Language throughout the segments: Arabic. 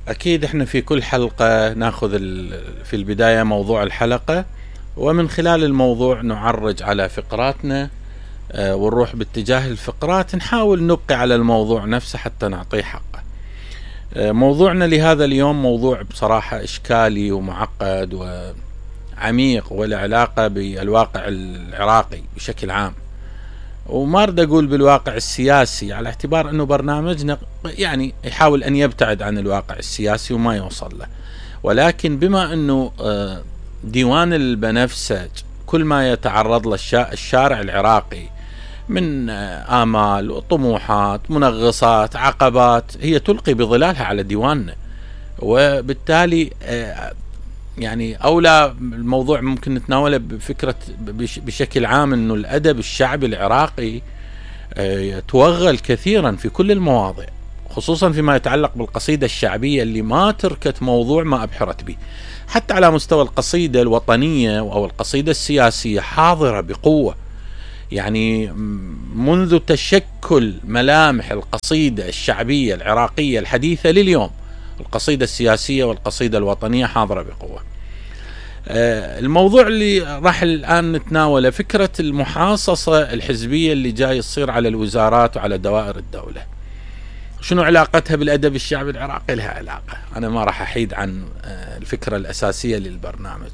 أكيد إحنا في كل حلقة ناخذ في البداية موضوع الحلقة، ومن خلال الموضوع نعرج على فقراتنا ونروح باتجاه الفقرات، نحاول نبقي على الموضوع نفسه حتى نعطيه حقه. موضوعنا لهذا اليوم موضوع بصراحة إشكالي ومعقد وعميق، وله علاقة بالواقع العراقي بشكل عام، وما أريد أقول بالواقع السياسي على اعتبار أنه برنامجنا يعني يحاول أن يبتعد عن الواقع السياسي وما يوصل له، ولكن بما أنه ديوان البنفسج كل ما يتعرض له الشارع العراقي من آمال وطموحات منغصات عقبات هي تلقي بظلالها على ديواننا، وبالتالي يعني أولى الموضوع ممكن نتناوله بفكرة بشكل عام أنه الأدب الشعبي العراقي توغل كثيرا في كل المواضيع، خصوصا فيما يتعلق بالقصيدة الشعبية اللي ما تركت موضوع ما أبحرت به، حتى على مستوى القصيدة الوطنية أو القصيدة السياسية حاضرة بقوة. يعني منذ تشكل ملامح القصيدة الشعبية العراقية الحديثة لليوم القصيدة السياسية والقصيدة الوطنية حاضرة بقوة. الموضوع اللي راح الآن نتناوله فكرة المحاصصة الحزبية اللي جاي يصير على الوزارات وعلى دوائر الدولة. شنو علاقتها بالأدب الشعبي العراقي؟ لها علاقة، أنا ما راح أحيد عن الفكرة الأساسية للبرنامج.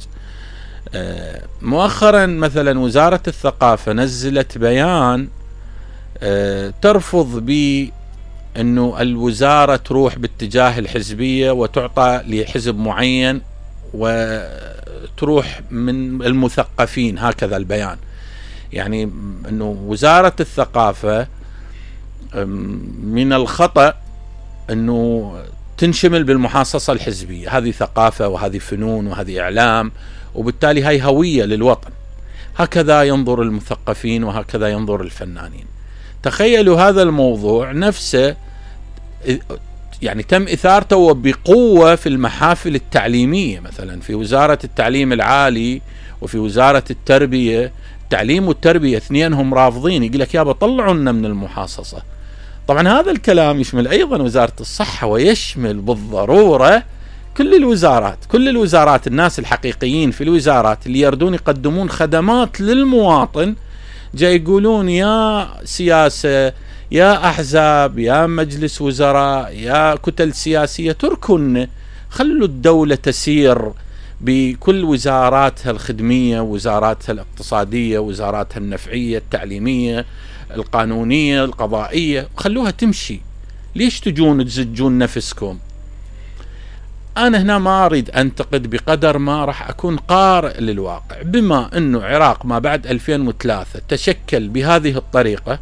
مؤخرا مثلا وزارة الثقافة نزلت بيان ترفض بأنه الوزارة تروح باتجاه الحزبية وتعطى لحزب معين وتروح من المثقفين، هكذا البيان. يعني أنه وزارة الثقافة من الخطأ أنه تنشمل بالمحاصصة الحزبية، هذه ثقافة وهذه فنون وهذه إعلام، وبالتالي هاي هوية للوطن، هكذا ينظر المثقفين وهكذا ينظر الفنانين. تخيلوا هذا الموضوع نفسه يعني تم إثارته بقوة في المحافل التعليمية، مثلا في وزارة التعليم العالي وفي وزارة التربية، التعليم والتربية اثنينهم رافضين، يقول لك يابا طلعونا من المحاصصة. طبعا هذا الكلام يشمل أيضا وزارة الصحة، ويشمل بالضرورة كل الوزارات، الناس الحقيقيين في الوزارات اللي يردون يقدمون خدمات للمواطن، جاي يقولون يا سياسة يا أحزاب يا مجلس وزراء يا كتل سياسية تركن، خلوا الدولة تسير بكل وزاراتها الخدمية، وزاراتها الاقتصادية، وزاراتها النفعية، التعليمية، القانونية، القضائية، خلوها تمشي. ليش تجون تزجون نفسكم؟ أنا هنا ما أريد أنتقد بقدر ما راح أكون قارئ للواقع، بما أنه عراق ما بعد 2003 تشكل بهذه الطريقة،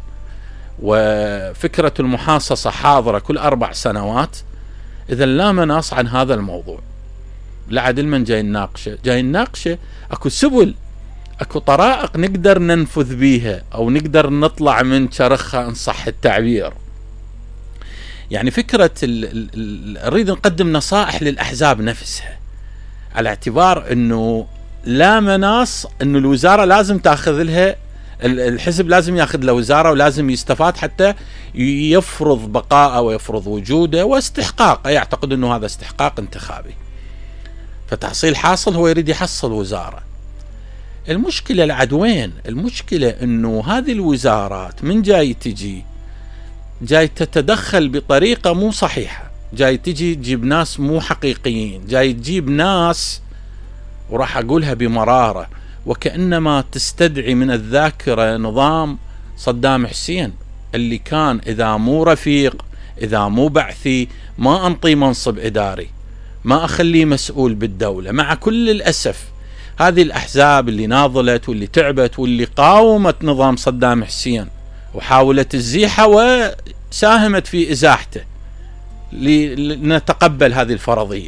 وفكرة المحاصصة حاضرة كل 4 سنوات، إذا لا مناص عن هذا الموضوع. لا عدل من جاي نناقشه أكو سبل، أكو طرائق نقدر ننفذ بيها أو نقدر نطلع من شرخها إن صح التعبير. يعني فكرة نريد نقدم نصائح للأحزاب نفسها، على اعتبار أنه لا مناص أنه الوزارة لازم تأخذ لها، الحزب لازم يأخذ له وزارة ولازم يستفاد حتى يفرض بقاءه ويفرض وجوده واستحقاقه، يعتقد أنه هذا استحقاق انتخابي، فتحصيل حاصل هو يريد يحصل وزارة. المشكلة العدوين، المشكلة أنه هذه الوزارات من جاي تجي جاي تتدخل بطريقة مو صحيحة، جاي تجي تجيب ناس مو حقيقيين، جاي تجيب ناس وراح أقولها بمرارة وكأنما تستدعي من الذاكرة نظام صدام حسين، اللي كان إذا مو رفيق إذا مو بعثي ما أنطي منصب إداري، ما أخليه مسؤول بالدولة. مع كل الأسف هذه الأحزاب اللي ناضلت واللي تعبت واللي قاومت نظام صدام حسين وحاولت الزيحة وساهمت في إزاحته لنتقبل هذه الفرضية،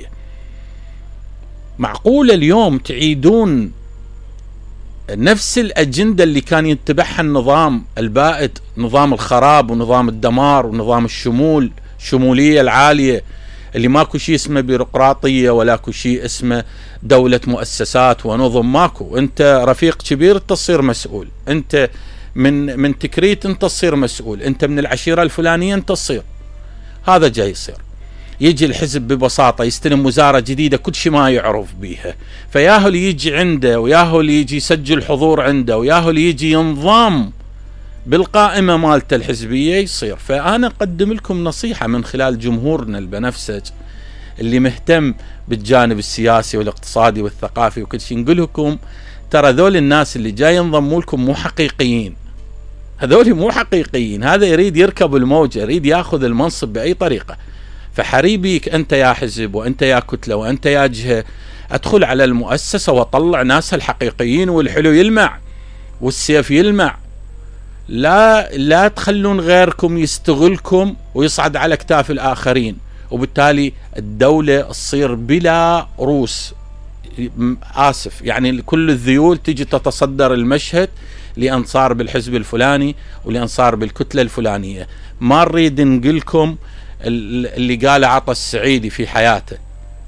معقولة اليوم تعيدون نفس الأجندة اللي كان يتبعها النظام البائد، نظام الخراب ونظام الدمار ونظام الشمولية العالية، اللي ماكو شيء اسمه بيروقراطية ولا كو شيء اسمه دولة مؤسسات ونظم، ماكو. انت رفيق كبير تصير مسؤول، انت من تكريت انت تصير مسؤول، انت من العشيرة الفلانية انت تصير. هذا جاي يصير. يجي الحزب ببساطة يستلم وزارة جديدة كل شيء ما يعرف بيها، فياهو اللي يجي عنده وياهو اللي يجي يسجل حضور عنده وياهو اللي يجي ينضم بالقائمة مالته الحزبية يصير. فأنا أقدم لكم نصيحة من خلال جمهورنا البنفسج اللي مهتم بالجانب السياسي والاقتصادي والثقافي وكل شيء، نقول لكم ترى ذول الناس اللي جاي ينضموا لكم مو حقيقيين، هذول مو حقيقيين، هذا يريد يركب الموجة، يريد ياخذ المنصب بأي طريقة. فحريبيك أنت يا حزب وأنت يا كتلة وأنت يا جهة، أدخل على المؤسسة وطلع ناس الحقيقيين، والحلو يلمع والسيف يلمع. لا تخلون غيركم يستغلكم ويصعد على اكتاف الآخرين، وبالتالي الدولة تصير بلا روس. آسف يعني كل الذيول تيجي تتصدر المشهد لأنصار بالحزب الفلاني ولأنصار بالكتلة الفلانية. ما نريد نقلكم اللي قاله عطا السعيدي في حياته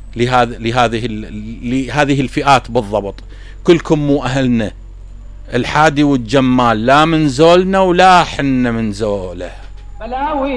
لهذه الفئات بالضبط: كلكم مو أهلنا، الحادي والجمال لا من زولنا ولا حنا من زوله.